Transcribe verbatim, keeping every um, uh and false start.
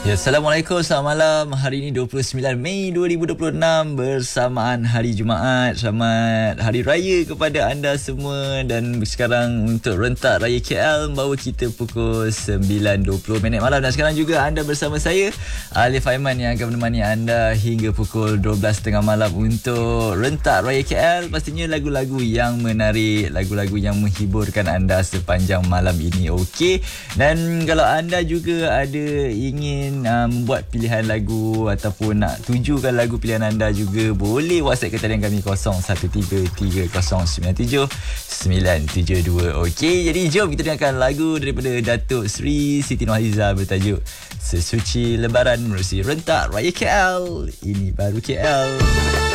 Ya, Assalamualaikum, selamat malam. Hari ini dua puluh sembilan Mei dua ribu dua puluh enam bersamaan hari Jumaat. Selamat Hari Raya kepada anda semua. Dan sekarang untuk Rentak Raya K L membawa kita pukul sembilan dua puluh minit malam. Dan sekarang juga anda bersama saya, Alif Aiman, yang akan menemani anda hingga pukul dua belas tiga puluh malam untuk Rentak Raya K L. Pastinya lagu-lagu yang menarik, lagu-lagu yang menghiburkan anda sepanjang malam ini. Okey. Dan kalau anda juga ada ingin Uh, membuat pilihan lagu ataupun nak tujukan lagu pilihan anda juga, boleh WhatsApp ke talian kami kosong satu tiga tiga kosong sembilan tujuh sembilan tujuh dua. Okey, jadi jom kita dengarkan lagu daripada Datuk Seri Siti Nurhaliza bertajuk Sesuci Lebaran menerusi Rentak Raya K L. Ini baru K L.